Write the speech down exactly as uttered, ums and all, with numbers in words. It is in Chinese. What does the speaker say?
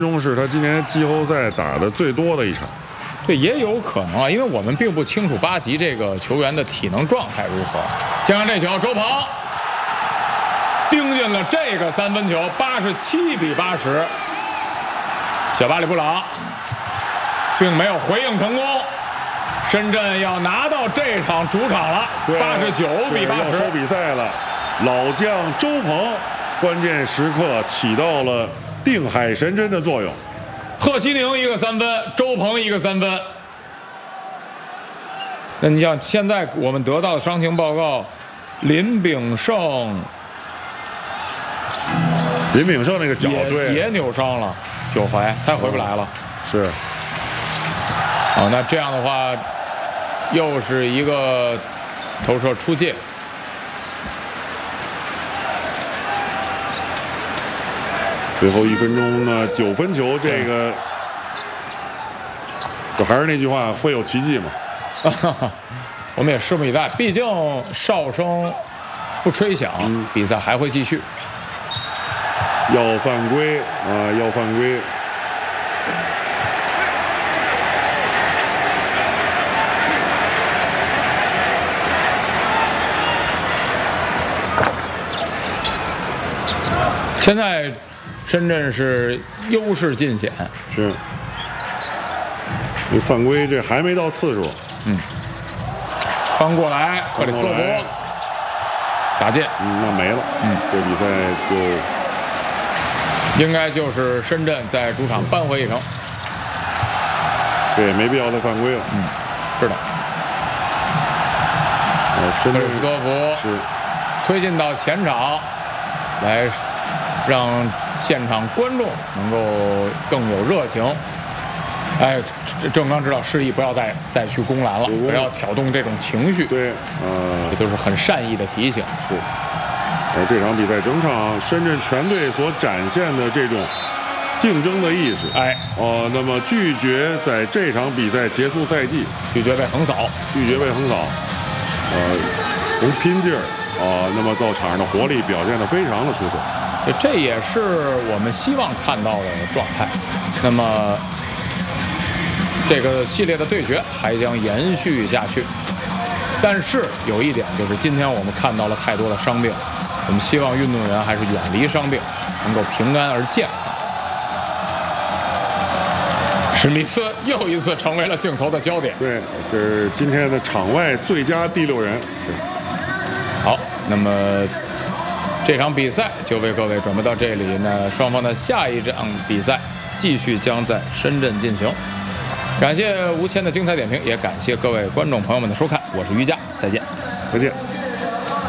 中是他今年季后赛打的最多的一场。 对，也有可能啊，因为我们并不清楚巴吉这个球员的体能状态如何。先看这球，周鹏盯进了这个三分球，八十七比八十。小巴里布朗并没有回应成功，深圳要拿到这场主场了，八十九比八十。 要收比赛了，老将周鹏关键时刻起到了定海神针的作用。 贺西宁一个三分，周鹏一个三分。那你像现在我们得到的伤情报告，林炳胜， 林炳胜那个脚对也扭伤了，脚踝，他回不来了。 是。 哦，那这样的话，又是一个投射出界。 最后一分钟呢，九分球，这个就还是那句话，会有奇迹吗？ 我们也拭目以待。毕竟哨声不吹响，嗯、比赛还会继续。 要犯规啊！要犯规！ 现在深圳是优势尽显， 是。你犯规这还没到次数， 嗯。穿过来，克里斯托弗打进， 嗯，那没了，嗯，这比赛就应该就是深圳在主场扳回一城。 对，没必要再犯规了， 嗯，是的。 克里斯托弗是推进到前场来。让现场观众能够更有热情。哎，郑刚指导示意不要再再去攻篮了，不要挑动这种情绪。 对，呃， 这都是很善意的提醒。 是。而这场比赛整场深圳全队所展现的这种竞争的意识， 哎， 哦、呃，那么拒绝在这场比赛结束赛季， 拒绝被横扫， 拒绝被横扫，呃，从拼劲儿啊、呃，那么到场上的活力表现得非常的出色。 这也是我们希望看到的状态。那么，这个系列的对决还将延续下去。但是有一点就是，今天我们看到了太多的伤病，我们希望运动员还是远离伤病，能够平安而健康。史密斯又一次成为了镜头的焦点。 对，这是今天的场外最佳第六人。是。 好，那么。这场比赛就为各位准备到这里呢，双方的下一场比赛继续将在深圳进行。感谢吴谦的精彩点评，也感谢各位观众朋友们的收看，我是于佳，再见， 再见。